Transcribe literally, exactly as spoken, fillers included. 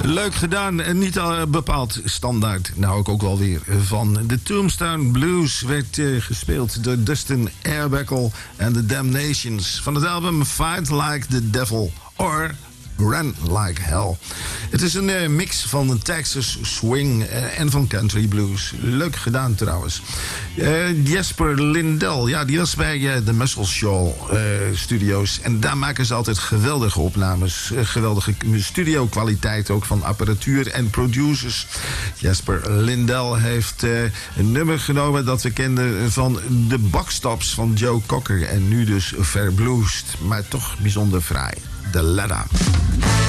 Leuk gedaan en niet al bepaald standaard. Nou, ik ook wel weer van. De Tombstone Blues werd uh, gespeeld door Dustin Arbuckle en The Damnations van het album Fight Like the Devil or Run Like Hell. Het is een uh, mix van Texas swing uh, en van country blues. Leuk gedaan trouwens. Uh, Jesper Lindell, ja, die was bij uh, de Muscle Shoal uh, Studios. En daar maken ze altijd geweldige opnames. Uh, geweldige studio kwaliteit ook van apparatuur en producers. Jesper Lindell heeft uh, een nummer genomen dat we kenden van de Boxtops van Joe Cocker. En nu dus verbluesd, maar toch bijzonder fraai. De Ladder.